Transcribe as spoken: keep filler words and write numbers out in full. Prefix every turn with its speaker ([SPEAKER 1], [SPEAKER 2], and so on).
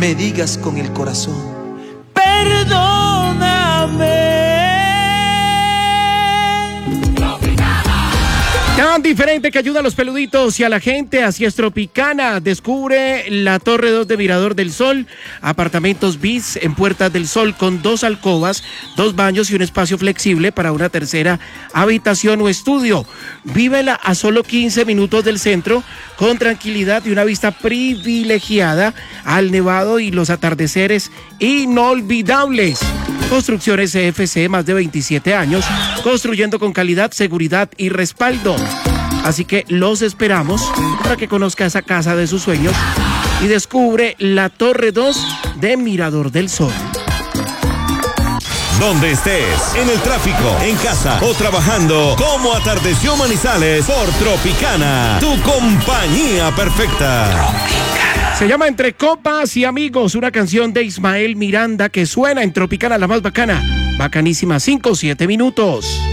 [SPEAKER 1] me digas con el corazón: perdóname.
[SPEAKER 2] Tan diferente que ayuda a los peluditos y a la gente. Así es Tropicana. Descubre la Torre dos de Mirador del Sol. Apartamentos bis en Puertas del Sol con dos alcobas, dos baños y un espacio flexible para una tercera habitación o estudio. Vívela a solo quince minutos del centro, con tranquilidad y una vista privilegiada al nevado y los atardeceres inolvidables. Construcciones C F C, más de veintisiete años, construyendo con calidad, seguridad y respaldo. Así que los esperamos para que conozca esa casa de sus sueños y descubre la Torre dos de Mirador del Sol.
[SPEAKER 3] Donde estés, en el tráfico, en casa o trabajando, como atardeció Manizales por Tropicana, tu compañía perfecta.
[SPEAKER 2] Se llama Entre Copas y Amigos, una canción de Ismael Miranda que suena en Tropicana, la más bacana. Bacanísima, cinco, siete minutos.